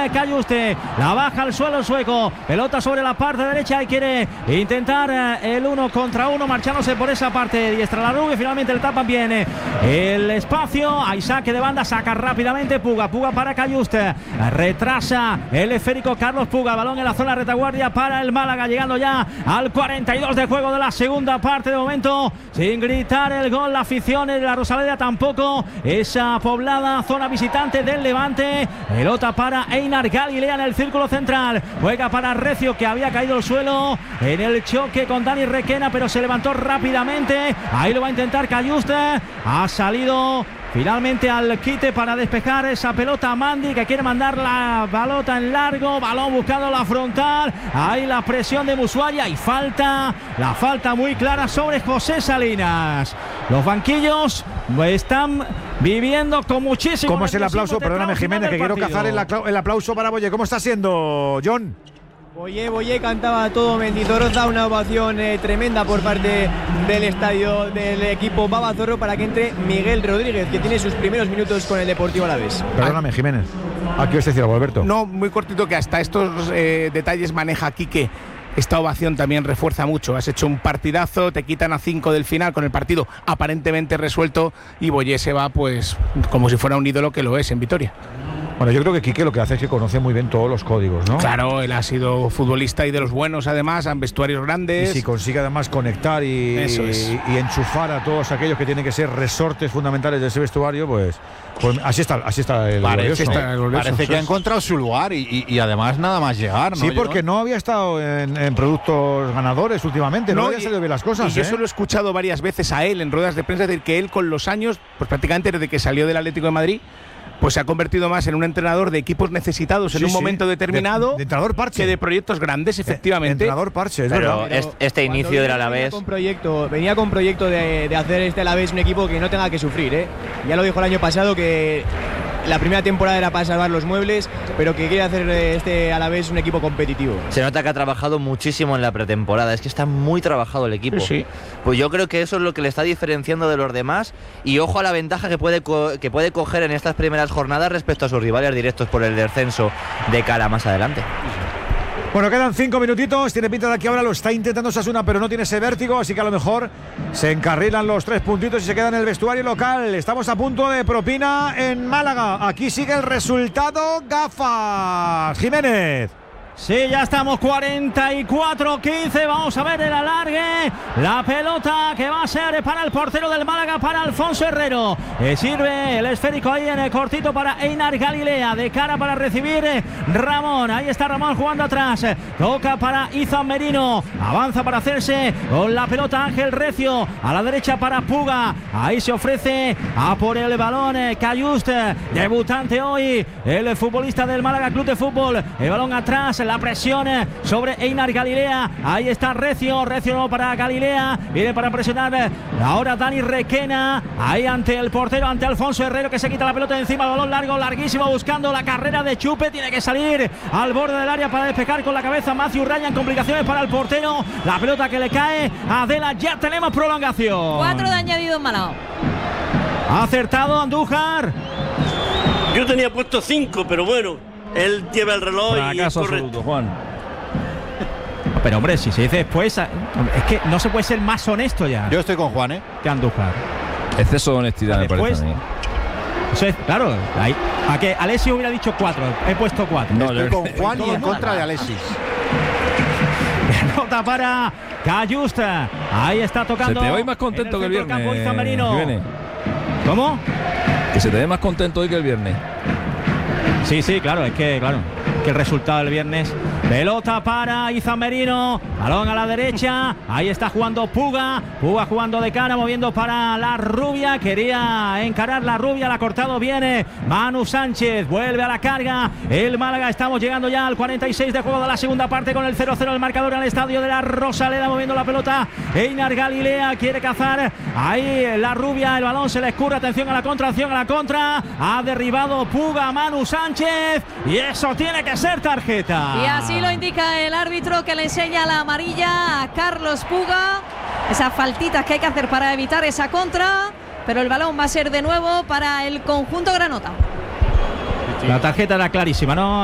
Cayuste. La baja al suelo el sueco. Pelota sobre la parte derecha y quiere intentar el 1 contra 1, marchándose por esa parte diestra. La rubia finalmente le tapan bien el espacio. Hay saque de banda, saca rápidamente Puga para Cayuste. Retrasa el esférico Carlos Puga. Balón en la zona de retaguardia para el Málaga, llegando ya al 42 de juego de la segunda parte. De momento, sin gritar el gol, la afición de la Rosaleda tampoco. Esa poblada zona visitante del Levante. Pelota para Einar Galilea en el círculo central. Juega para Recio, que había caído al suelo en el choque con Dani Requena, pero se levantó rápidamente. Ahí lo va a intentar Cayuste. Ha salido finalmente al quite para despejar esa pelota a Mandi, que quiere mandar la pelota en largo. Balón buscando la frontal. Ahí la presión de Musuaya y la falta muy clara sobre José Salinas. Los banquillos están viviendo con muchísimo. ¿Cómo es el aplauso? Perdóname, Jiménez, que quiero cazar el aplauso para Boye. ¿Cómo está siendo, John? Boye cantaba todo Mendizorroza, una ovación tremenda por parte del estadio del equipo Babazorro para que entre Miguel Rodríguez, que tiene sus primeros minutos con el Deportivo Alavés. Perdóname, Jiménez. Aquí os decía algo, Alberto. No, muy cortito, que hasta estos detalles maneja Quique. Esta ovación también refuerza mucho. Has hecho un partidazo, te quitan a 5 del final con el partido aparentemente resuelto y Boye se va pues como si fuera un ídolo, que lo es en Vitoria. Bueno, yo creo que Quique lo que hace es que conoce muy bien todos los códigos, ¿no? Claro, él ha sido futbolista y de los buenos, además, en vestuarios grandes. Y si consigue además conectar y enchufar a todos aquellos que tienen que ser resortes fundamentales de ese vestuario, pues así está el glorioso. Parece que ha encontrado su lugar y además nada más llegar, ¿no? Sí, porque no había estado en productos ganadores últimamente, no había salido bien las cosas. Y yo se lo he escuchado varias veces a él en ruedas de prensa, decir que él con los años, pues prácticamente desde que salió del Atlético de Madrid, pues se ha convertido más en un entrenador de equipos necesitados en un momento determinado, de entrenador parche, que de proyectos grandes, efectivamente. Entrenador parche, es pero verdad. Este inicio del Alavés venía con proyecto de hacer este Alavés un equipo que no tenga que sufrir, Ya lo dijo el año pasado, que la primera temporada era para salvar los muebles, pero que quiere hacer este Alavés un equipo competitivo. se nota que ha trabajado muchísimo en la pretemporada. Es que está muy trabajado el equipo. Sí. Pues yo creo que eso es lo que le está diferenciando de los demás. Y ojo a la ventaja que puede coger en estas primeras jornadas respecto a sus rivales directos por el descenso de cara más adelante. Bueno, quedan 5 minutitos. Tiene pinta de que ahora lo está intentando Osasuna, pero no tiene ese vértigo, así que a lo mejor se encarrilan los 3 puntitos y se queda en el vestuario local. Estamos a punto de propina en Málaga. Aquí sigue el resultado. Gafas. Jiménez. Sí, ya estamos 44-15. Vamos a ver el alargue. La pelota que va a ser para el portero del Málaga, para Alfonso Herrero. Sirve el esférico ahí en el cortito para Einar Galilea. De cara para recibir Ramón. Ahí está Ramón jugando atrás. Toca para Izan Merino. Avanza para hacerse con la pelota Ángel Recio. A la derecha para Puga. Ahí se ofrece a por el balón Cayuste. Debutante hoy el futbolista del Málaga Club de Fútbol. El balón atrás. La presión sobre Einar Galilea. Ahí está Recio no para Galilea. Viene para presionar ahora Dani Requena. Ahí ante el portero, ante Alfonso Herrero, que se quita la pelota de encima. Balón largo, larguísimo, buscando la carrera de Chupe. Tiene que salir al borde del área para despejar con la cabeza Matthew Ryan. Complicaciones para el portero. La pelota que le cae a Adela. Ya tenemos prolongación. 4 de añadido en Málaga. Ha acertado Andújar. Yo tenía puesto 5, pero bueno, él lleva el reloj y es correcto. Juan. Pero hombre, si se dice después, es que no se puede ser más honesto ya. Yo estoy con Juan, que Andújar. Exceso de honestidad, me parece a mí. Eso es, claro, a que Alessio hubiera dicho 4, he puesto 4. No, estoy con Juan y en contra de Alexis. Nota para Cayuste. Ahí está tocando. Se te ve más contento que el viernes. ¿Cómo? Que se te ve más contento hoy que el viernes. Sí, claro, que el resultado del viernes. Pelota para Izan Merino. Balón a la derecha. Ahí está jugando Puga jugando de cara, moviendo para la rubia. Quería encarar la rubia, la ha cortado bien Manu Sánchez. Vuelve a la carga el Málaga. Estamos llegando ya al 46 de juego de la segunda parte, con el 0-0 el marcador en el estadio de la Rosaleda. Moviendo la pelota Einar Galilea, quiere cazar ahí la rubia. El balón se le escurre. Atención a la contra. Ha derribado Puga a Manu Sánchez y eso tiene que ser tarjeta. Y así lo indica el árbitro, que le enseña la amarilla a Carlos Puga. Esas faltitas que hay que hacer para evitar esa contra, pero el balón va a ser de nuevo para el conjunto granota. La tarjeta era clarísima, ¿no?